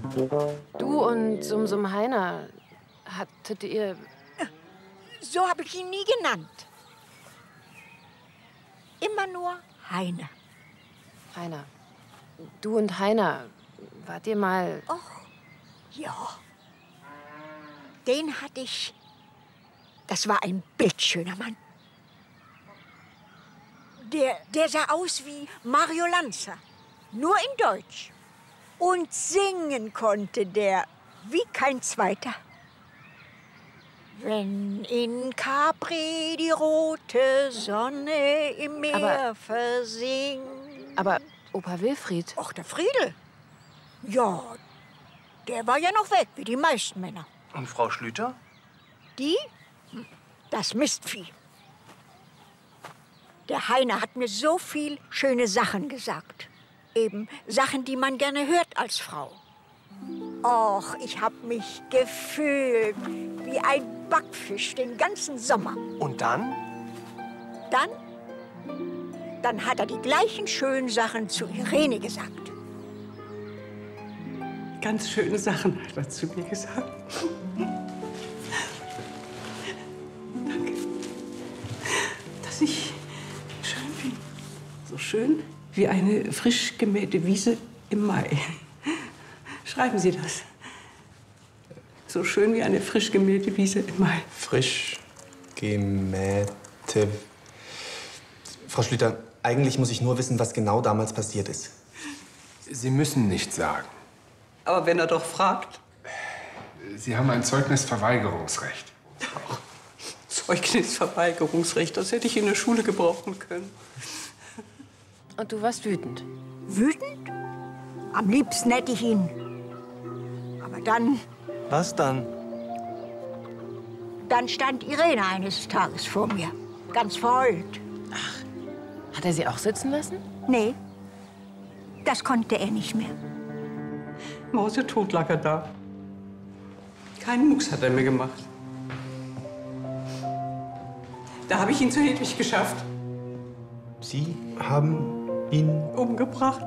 Du und Sumsum Heiner, hattet ihr... So habe ich ihn nie genannt. Immer nur Heiner. Heiner. Du und Heiner, wart ihr mal... Och, ja. Den hatte ich. Das war ein bildschöner Mann. Der sah aus wie Mario Lanza, nur in Deutsch. Und singen konnte der wie kein zweiter. Wenn in Capri die rote Sonne im Meer versinkt. Aber Opa Wilfried? Ach, der Friedel. Ja, der war ja noch weg, wie die meisten Männer. Und Frau Schlüter? Die? Das Mistvieh. Der Heiner hat mir so viel schöne Sachen gesagt. Eben Sachen, die man gerne hört als Frau. Och, ich hab mich gefühlt wie ein Backfisch den ganzen Sommer. Und dann? Dann hat er die gleichen schönen Sachen zu Irene gesagt. Ganz schöne Sachen hat er zu mir gesagt. Danke. Dass ich schön bin. So schön wie eine frisch gemähte Wiese im Mai. Schreiben Sie das. So schön wie eine frisch gemähte Wiese im Mai. Frisch gemähte... Frau Schlüter, eigentlich muss ich nur wissen, was genau damals passiert ist. Sie müssen nichts sagen. Aber wenn er doch fragt. Sie haben ein Zeugnisverweigerungsrecht. Zeugnisverweigerungsrecht, das hätte ich in der Schule gebrauchen können. Und du warst wütend? Wütend? Am liebsten hätte ich ihn. Aber dann... Was dann? Dann stand Irene eines Tages vor mir. Ganz verheult. Ach, hat er sie auch sitzen lassen? Nee, das konnte er nicht mehr. Mausetot lag er da. Keinen Mucks hat er mir gemacht. Da habe ich ihn zu Hedwig geschafft. Sie haben ihn... Umgebracht.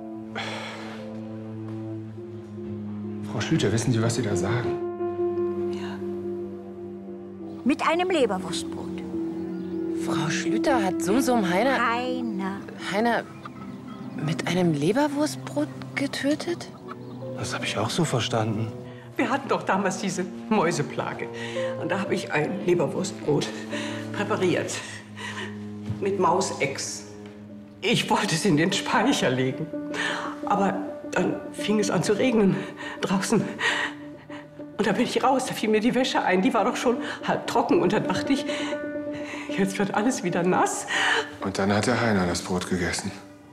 Frau Schlüter, wissen Sie, was Sie da sagen? Ja. Mit einem Leberwurstbrot. Frau Schlüter hat Sumsum Heiner... Heiner mit einem Leberwurstbrot getötet? Das habe ich auch so verstanden. Wir hatten doch damals diese Mäuseplage. Und da habe ich ein Leberwurstbrot präpariert. Mit Mausex. Ich wollte es in den Speicher legen. Aber dann fing es an zu regnen draußen. Und da bin ich raus, da fiel mir die Wäsche ein. Die war doch schon halb trocken. Und dann dachte ich, jetzt wird alles wieder nass. Und dann hat der Heiner das Brot gegessen.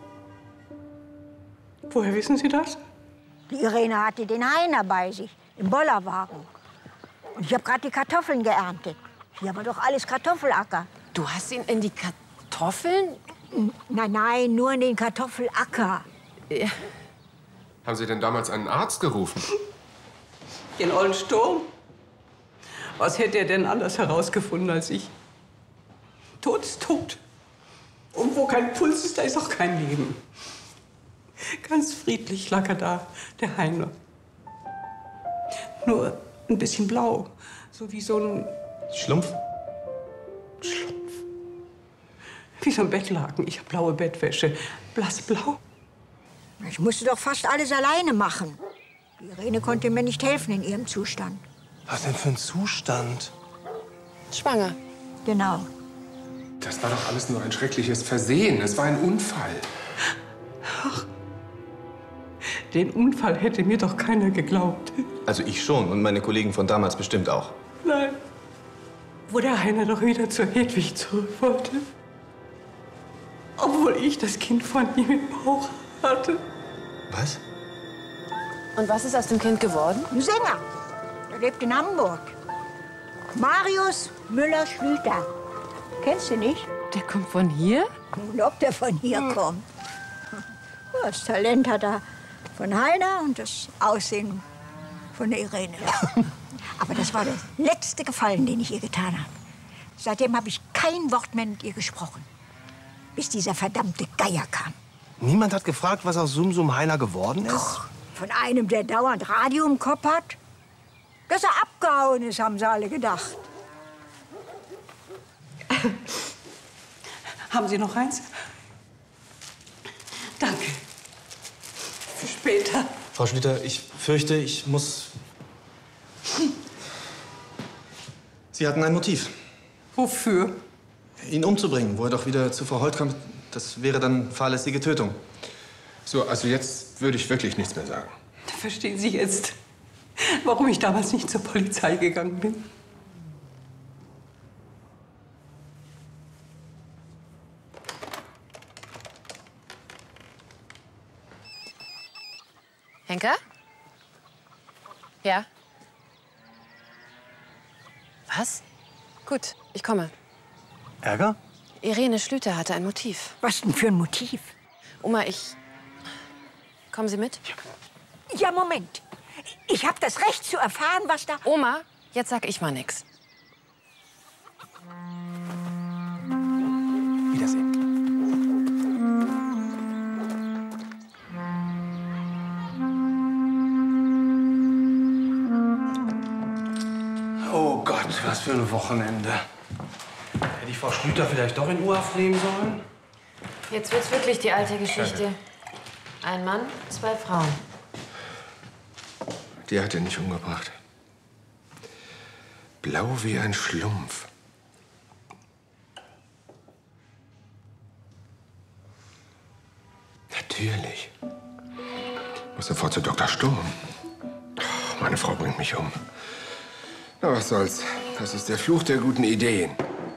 Woher wissen Sie das? Die Irene hatte den Heiner bei sich, im Bollerwagen. Und ich habe gerade die Kartoffeln geerntet. Hier war doch alles Kartoffelacker. Du hast ihn in die Kartoffeln? Nein, nur in den Kartoffelacker. Ja. Haben Sie denn damals einen Arzt gerufen? Den ollen Sturm? Was hätte er denn anders herausgefunden als ich? Tod ist tot. Und wo kein Puls ist, da ist auch kein Leben. Ganz friedlich lag er da, der Heiner. Nur ein bisschen blau, so wie so ein... Schlumpf? Wie so ein Bettlaken. Ich habe blaue Bettwäsche, blassblau. Ich musste doch fast alles alleine machen. Die Irene konnte mir nicht helfen in ihrem Zustand. Was denn für ein Zustand? Schwanger. Genau. Das war doch alles nur ein schreckliches Versehen. Es war ein Unfall. Ach, den Unfall hätte mir doch keiner geglaubt. Also ich schon und meine Kollegen von damals bestimmt auch. Nein. Wo der Heiner doch wieder zur Hedwig zurück wollte. Obwohl ich das Kind von ihm im Bauch hatte. Was? Und was ist aus dem Kind geworden? Ein Sänger. Der lebt in Hamburg. Marius Müller-Schlüter. Kennst du nicht? Der kommt von hier? Und ob der von hier kommt. Das Talent hat er von Heiner und das Aussehen von der Irene. Aber das war der letzte Gefallen, den ich ihr getan habe. Seitdem habe ich kein Wort mehr mit ihr gesprochen. Bis dieser verdammte Geier kam. Niemand hat gefragt, was aus Sumsum Heiner geworden ist? Doch, Von einem, der dauernd Radio im Kopf hat? Dass er abgehauen ist, haben sie alle gedacht. Haben Sie noch eins? Danke. Für später. Frau Schlüter, ich fürchte, ich muss... Sie hatten ein Motiv, Wofür? ihn umzubringen. Wo er doch wieder zu Frau Holt kommt, das wäre dann fahrlässige Tötung. So, also jetzt würde ich wirklich nichts mehr sagen. Verstehen Sie jetzt, warum ich damals nicht zur Polizei gegangen bin? Henker? Ja? Was? Gut, ich komme. Ärger? Irene Schlüter hatte ein Motiv. Was denn für ein Motiv? Oma, Kommen Sie mit? Ja, Moment. Ich habe das Recht zu erfahren, was da... Oma, jetzt sag ich mal nix. Wiedersehen. Oh Gott, was für ein Wochenende. Hätte ich Frau Schlüter vielleicht doch in U-Haft nehmen sollen? Jetzt wird's wirklich die alte Geschichte. Ein Mann, 2 Frauen. Die hat er nicht umgebracht. Blau wie ein Schlumpf. Natürlich. Muss sofort zu Dr. Sturm. Meine Frau bringt mich um. Na, was soll's. Das ist der Fluch der guten Ideen.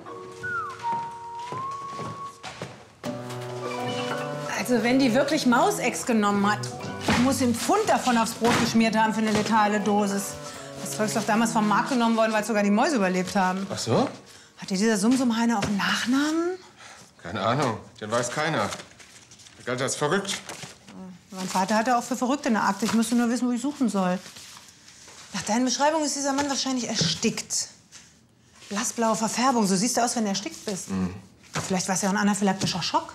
Also, wenn die wirklich Mausex genommen hat, muss sie einen Pfund davon aufs Brot geschmiert haben für eine letale Dosis. Das Zeug ist doch damals vom Markt genommen worden, weil sogar die Mäuse überlebt haben. Ach so? Hatte dieser Sumsumheiner auch einen Nachnamen? Keine Ahnung. Den weiß keiner. Er galt als verrückt. Mein Vater hatte auch für Verrückte eine Akte. Ich müsste nur wissen, wo ich suchen soll. Nach deinen Beschreibungen ist dieser Mann wahrscheinlich erstickt. Blassblaue Verfärbung. So siehst du aus, wenn du erstickt bist. Vielleicht war es ja auch ein anaphylaktischer Schock.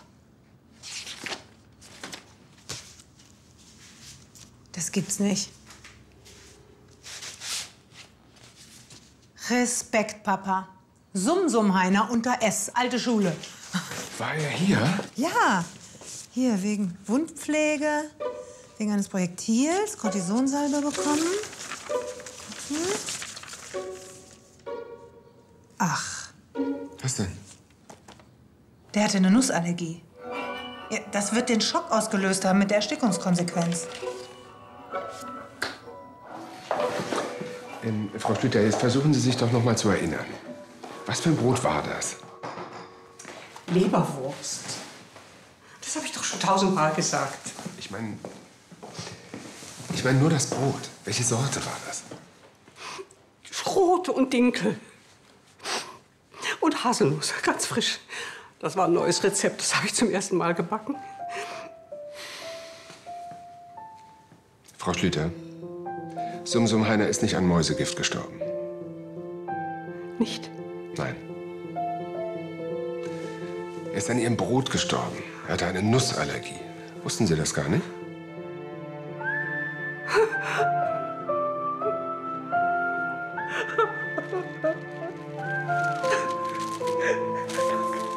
Das gibt's nicht. Respekt, Papa. Sumsumheiner unter S, alte Schule. War er hier? Ja, hier wegen Wundpflege, wegen eines Projektils, Kortisonsalbe bekommen. Gucken. Ach, Was denn? der hatte eine Nussallergie. Ja, das wird den Schock ausgelöst haben mit der Erstickungskonsequenz. Frau Schlüter, jetzt versuchen Sie sich doch noch mal zu erinnern. Was für ein Brot war das? Leberwurst. Das habe ich doch schon 1000-mal gesagt. Ich meine nur das Brot. Welche Sorte war das? Schrot und Dinkel. Und Haselnuss, ganz frisch. Das war ein neues Rezept, das habe ich zum ersten Mal gebacken. Frau Schlüter, Sumsumheiner ist nicht an Mäusegift gestorben. Nicht? Nein. Er ist an ihrem Brot gestorben. Er hatte eine Nussallergie. Wussten Sie das gar nicht?